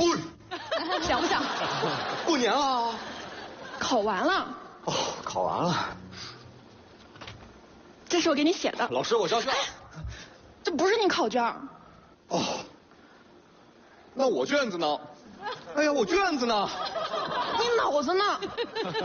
想不想？ 过年了。 考完了。 哦，考完了。 这是我给你写的。 老师，我交卷。 这不是你考卷。 哦。那我卷子呢？哎呀，我卷子呢？ 你脑子呢？